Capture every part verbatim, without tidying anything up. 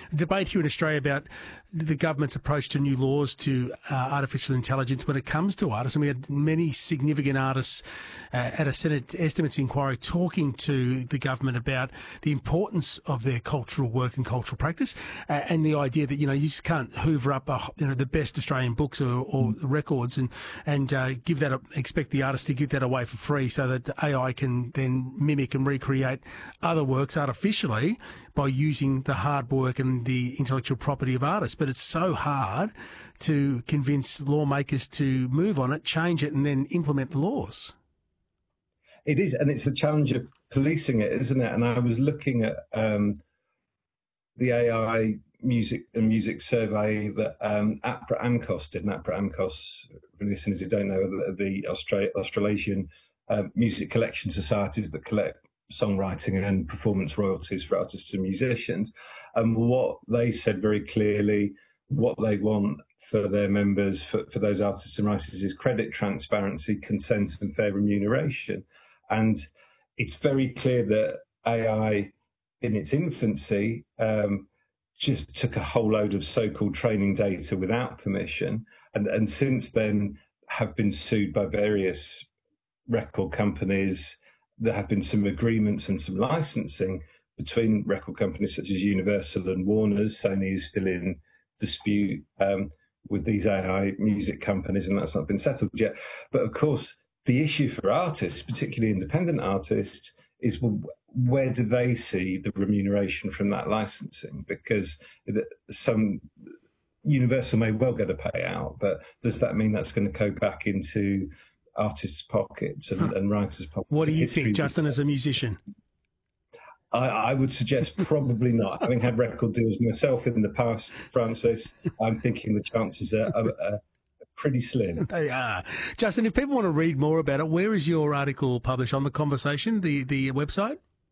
debate here in Australia about the government's approach to new laws to uh, artificial intelligence when it comes to artists. And we had many significant artists uh, at a Senate estimates inquiry talking to the government about the importance of their cultural work and cultural practice, uh, and the idea that, you know, you just can't hoover up a, you know, the best Australian books or, or records and and uh, give that, expect the artist to give that away for free so that the A I can then mimic and recreate other works artificially by using the hard work and the intellectual property of artists. But it's so hard to convince lawmakers to move on it, change it, and then implement the laws. It is, and it's the challenge of policing it, isn't it? And I was looking at um, the A I music and music survey that um, APRA AMCOS did. And APRA AMCOS, for listeners who don't know, the, the Austra- Australasian uh, music collection societies that collect songwriting and performance royalties for artists and musicians. And what they said very clearly, what they want for their members, for, for those artists and writers, is credit transparency, consent and fair remuneration. And it's very clear that A I in its infancy um, just took a whole load of so-called training data without permission, and, and since then have been sued by various record companies. There have been some agreements and some licensing between record companies such as Universal and Warner's. Sony is still in dispute um, with these A I music companies, and that's not been settled yet. But of course, the issue for artists, particularly independent artists, is, well, where do they see the remuneration from that licensing? Because some Universal may well get a payout, but does that mean that's going to go back into artists' pockets and, and writers' pockets? What do you think, Justin, as a musician? I, I would suggest probably not. Having had record deals myself in the past, Francis, I'm thinking the chances are, are, are pretty slim. They are. Justin, if people want to read more about it, where is your article published? On The Conversation, the, the website?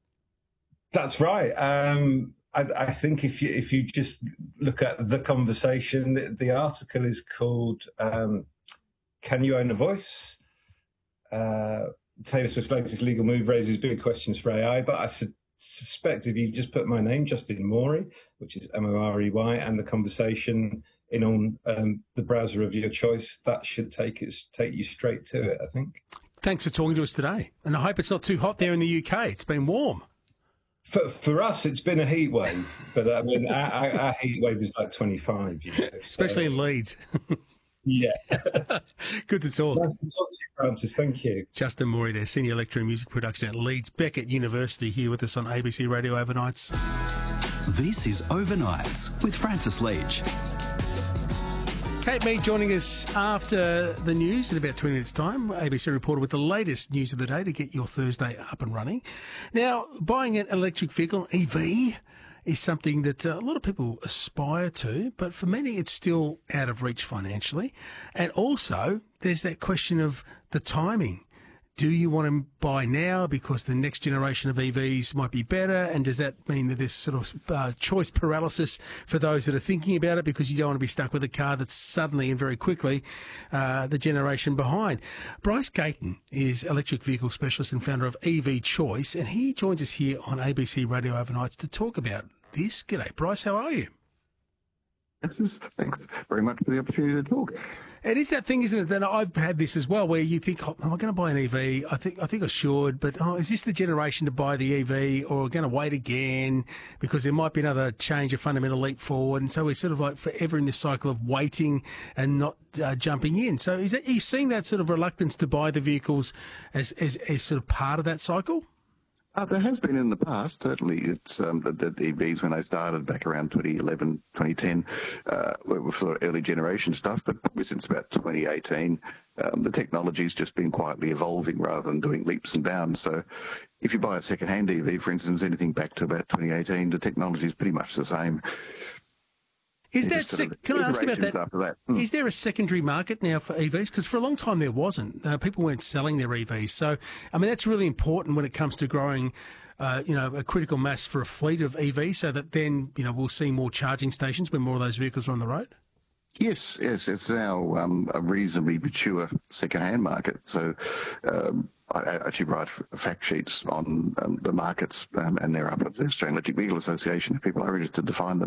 That's right. Um, I, I think if you if you just look at The Conversation, the, the article is called um, Can You Own a Voice? Uh, Taylor Swift's latest legal move raises big questions for A I, but I su- suspect if you just put my name, Justin Morey, which is M O R E Y, and The Conversation in on um, the browser of your choice, that should take it, take you straight to it, I think. Thanks for talking to us today, and I hope it's not too hot there in the U K. It's been warm. For, for us, it's been a heat wave, but I mean, our, our, our heat wave is like twenty-five, you know, especially so. in Leeds. Yeah. Good to talk. Nice to talk to you, Francis. Thank you. Justin Morey there, Senior Lecturer in Music Production at Leeds Beckett University, here with us on A B C Radio Overnights. This is Overnights with Francis Leach. Kate Mead joining us after the news in about twenty minutes' time. A B C reporter with the latest news of the day to get your Thursday up and running. Now, buying an electric vehicle, E V, is something that uh, a lot of people aspire to, but for many it's still out of reach financially. And also, there's that question of the timing. Do you want to buy now because the next generation of E Vs might be better? And does that mean that there's sort of uh, choice paralysis for those that are thinking about it because you don't want to be stuck with a car that's suddenly and very quickly uh, the generation behind? Bryce Gayton is electric vehicle specialist and founder of E V Choice, and he joins us here on A B C Radio Overnights to talk about this. G'day, Bryce. How are you? Thanks very much for the opportunity to talk. It is that thing, isn't it, that I've had this as well, where you think, oh, am I going to buy an E V? I think I think I should, but oh, is this the generation to buy the E V, or going to wait again because there might be another change, a fundamental leap forward? And so we're sort of like forever in this cycle of waiting and not uh, jumping in. So is that, are you seeing that sort of reluctance to buy the vehicles as, as, as sort of part of that cycle? Uh, there has been in the past, certainly. It's um, the, the E Vs, when they started back around twenty eleven, twenty ten, uh, were sort of early generation stuff, but probably since about twenty eighteen, um, the technology's just been quietly evolving rather than doing leaps and bounds. So if you buy a second-hand E V, for instance, anything back to about twenty eighteen, the technology is pretty much the same. Is that sec- can I ask about that? that. Mm. Is there a secondary market now for E Vs? Because for a long time there wasn't. Uh, people weren't selling their E Vs. So, I mean, that's really important when it comes to growing, uh, you know, a critical mass for a fleet of E Vs, so that then, you know, we'll see more charging stations when more of those vehicles are on the road. Yes, yes, it's now um, a reasonably mature second-hand market. So um, I actually write fact sheets on um, the markets, um, and they're up at the Australian Electric Vehicle Association if people are interested to find them.